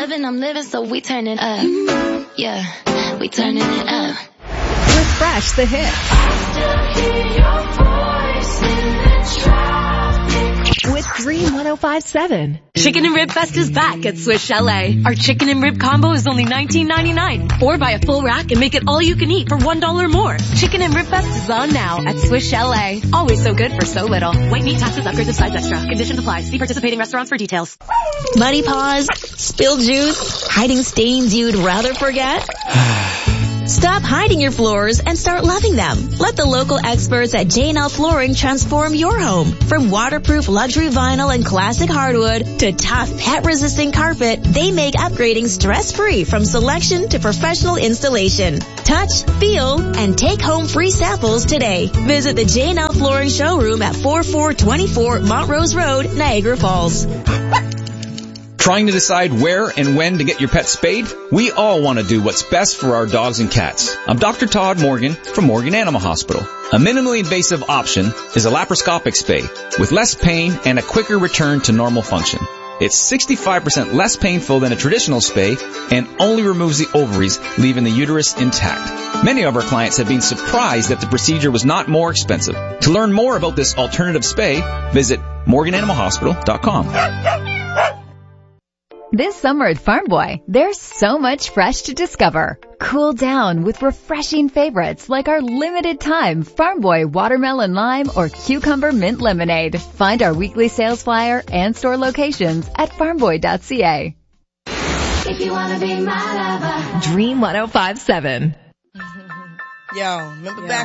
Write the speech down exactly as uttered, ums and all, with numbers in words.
loving, I'm living, so we turning up. Yeah, we turning it up. Refresh the hits. I still hear your voice in the traffic. With Dream one oh five point seven. Chicken and Rib Fest is back at Swiss Chalet. Our chicken and rib combo is only nineteen ninety-nine. Or buy a full rack and make it all you can eat for one dollar more. Chicken and Rib Fest is on now at Swiss Chalet. Always so good for so little. White meat, taxes, upgrades of size extra. Conditions apply. See participating restaurants for details. Muddy paws, spilled juice, hiding stains you'd rather forget? Stop hiding your floors and start loving them. Let the local experts at J and L Flooring transform your home. From waterproof luxury vinyl and classic hardwood to tough pet-resistant carpet, they make upgrading stress-free from selection to professional installation. Touch, feel, and take home free samples today. Visit the J and L Flooring showroom at forty-four twenty-four Montrose Road, Niagara Falls. Trying to decide where and when to get your pet spayed? We all want to do what's best for our dogs and cats. I'm Doctor Todd Morgan from Morgan Animal Hospital. A minimally invasive option is a laparoscopic spay with less pain and a quicker return to normal function. It's sixty-five percent less painful than a traditional spay and only removes the ovaries, leaving the uterus intact. Many of our clients have been surprised that the procedure was not more expensive. To learn more about this alternative spay, visit morgan animal hospital dot com. This summer at Farm Boy, there's so much fresh to discover. Cool down with refreshing favorites like our limited time Farm Boy watermelon lime or cucumber mint lemonade. Find our weekly sales flyer and store locations at farm boy dot c a. If you wanna be my lover. Dream one oh five point seven. Yo, remember back